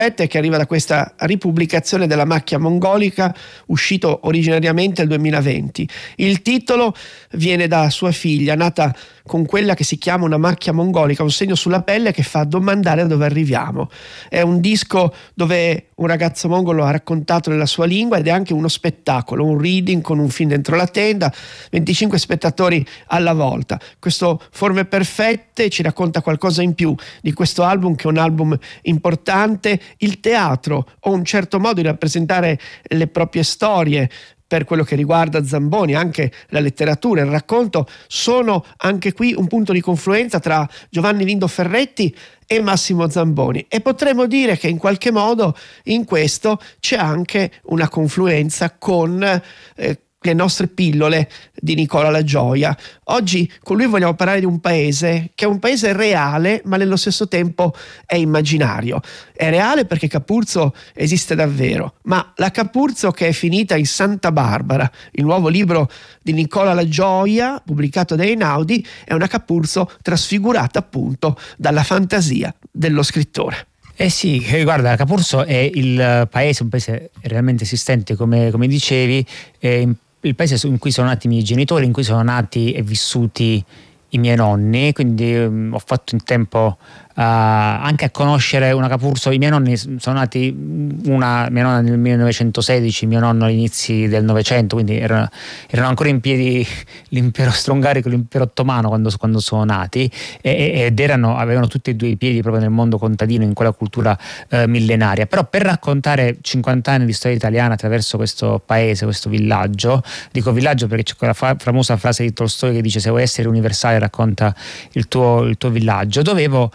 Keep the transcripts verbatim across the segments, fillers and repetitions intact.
che arriva da questa ripubblicazione della Macchia Mongolica, uscito originariamente nel duemilaventi. Il titolo viene da sua figlia, nata con quella che si chiama una macchia mongolica, un segno sulla pelle che fa domandare da dove arriviamo. È un disco dove un ragazzo mongolo ha raccontato nella sua lingua ed è anche uno spettacolo, un reading con un film dentro la tenda, venticinque spettatori alla volta. Questo Forme Perfette ci racconta qualcosa in più di questo album, che è un album importante. Il teatro o un certo modo di rappresentare le proprie storie per quello che riguarda Zamboni, anche la letteratura, il racconto, sono anche qui un punto di confluenza tra Giovanni Lindo Ferretti e Massimo Zamboni, e potremmo dire che in qualche modo in questo c'è anche una confluenza con eh, le nostre pillole di Nicola La Gioia. Oggi con lui vogliamo parlare di un paese che è un paese reale, ma nello stesso tempo è immaginario. È reale perché Capurzo esiste davvero, ma la Capurzo che è finita in Santa Barbara, il nuovo libro di Nicola La Gioia, pubblicato da Einaudi, è una Capurzo trasfigurata appunto dalla fantasia dello scrittore. Eh sì, guarda, Capurzo è il paese, un paese realmente esistente, come, come dicevi, è il paese in cui sono nati i miei genitori, in cui sono nati e vissuti i miei nonni, quindi um, ho fatto in tempo uh, anche a conoscere una Capurzo. I miei nonni sono nati, una mia nonna nel millenovecentosedici, mio nonno agli inizi del Novecento, quindi erano, erano ancora in piedi l'impero strongarico e l'impero ottomano quando, quando sono nati, e, ed erano, avevano tutti e due i piedi proprio nel mondo contadino, in quella cultura uh, millenaria. Però per raccontare cinquanta anni di storia italiana attraverso questo paese, questo villaggio, dico villaggio perché c'è quella fa- famosa frase di Tolstoi che dice: se vuoi essere universale racconta il tuo, il tuo villaggio. Dovevo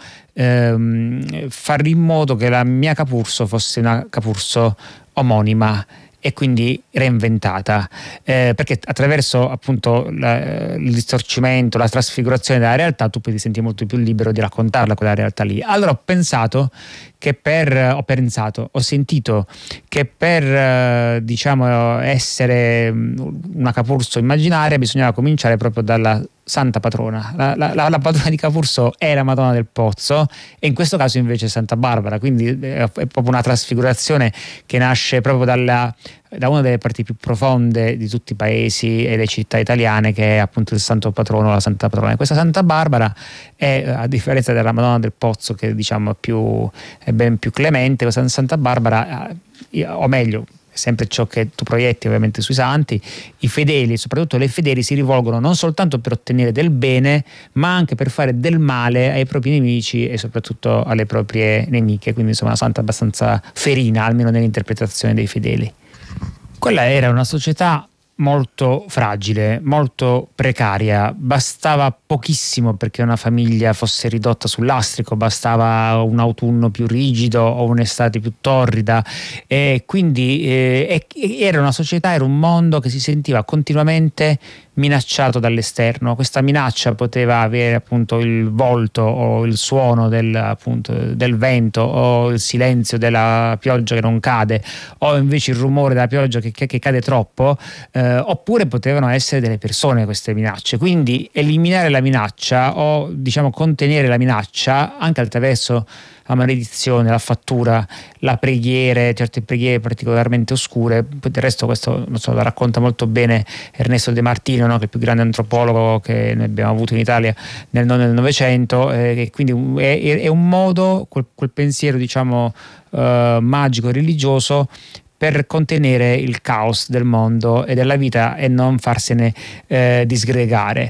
ehm, fare in modo che la mia Capurzo fosse una Capurzo omonima e quindi reinventata, eh, perché attraverso appunto la, il distorcimento, la trasfigurazione della realtà tu poi ti senti molto più libero di raccontarla quella realtà lì. Allora ho pensato che per ho pensato, ho sentito che per eh, diciamo essere una Capurzo immaginaria bisognava cominciare proprio dalla Santa Patrona. La, la, la patrona di Capurzo è la Madonna del Pozzo, e in questo caso invece è Santa Barbara, quindi è proprio una trasfigurazione che nasce proprio dalla, da una delle parti più profonde di tutti i paesi e le città italiane, che è appunto il Santo Patrono, la Santa Patrona. E questa Santa Barbara è, a differenza della Madonna del Pozzo, che diciamo è, più, è ben più clemente, questa Santa Barbara, o meglio, sempre ciò che tu proietti ovviamente sui santi, i fedeli, soprattutto le fedeli, si rivolgono non soltanto per ottenere del bene, ma anche per fare del male ai propri nemici e soprattutto alle proprie nemiche. Quindi insomma una santa abbastanza ferina, almeno nell'interpretazione dei fedeli. Quella era una società molto fragile, molto precaria, bastava pochissimo perché una famiglia fosse ridotta sul lastrico, bastava un autunno più rigido o un'estate più torrida, e quindi eh, era una società, era un mondo che si sentiva continuamente minacciato dall'esterno. Questa minaccia poteva avere appunto il volto o il suono del, appunto, del vento, o il silenzio della pioggia che non cade, o invece il rumore della pioggia che, che, che cade troppo, eh, oppure potevano essere delle persone queste minacce. Quindi eliminare la minaccia, o diciamo contenere la minaccia anche attraverso la maledizione, la fattura, la preghiere, certe preghiere particolarmente oscure. Poi del resto questo non so, lo racconta molto bene Ernesto De Martino, no? Che è il più grande antropologo che noi abbiamo avuto in Italia nel Novecento, eh, e quindi è, è un modo, quel, quel pensiero diciamo eh, magico e religioso, per contenere il caos del mondo e della vita e non farsene eh, disgregare.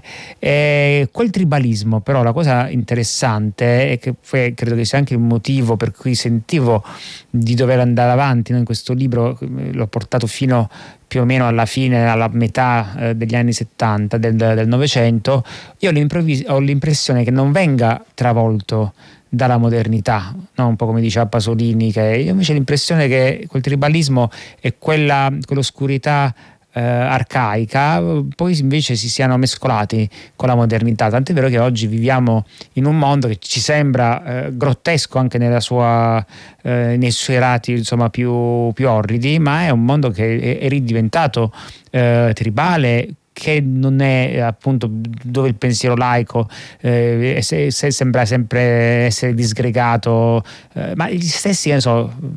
E quel tribalismo, però, la cosa interessante è che poi credo che sia anche il motivo per cui sentivo di dover andare avanti, no? In questo libro l'ho portato fino più o meno alla fine, alla metà eh, degli anni settanta del, del Novecento. Io ho l'impressione che non venga travolto dalla modernità, no? Un po' come diceva Pasolini, che io invece ho l'impressione che quel tribalismo e quella, quell'oscurità eh, arcaica poi invece si siano mescolati con la modernità, tant'è vero che oggi viviamo in un mondo che ci sembra eh, grottesco anche nella sua, eh, nei suoi lati insomma più, più orridi, ma è un mondo che è, è ridiventato eh, tribale, che non è appunto dove il pensiero laico eh, se, se sembra sempre essere disgregato, eh, ma gli stessi, non so,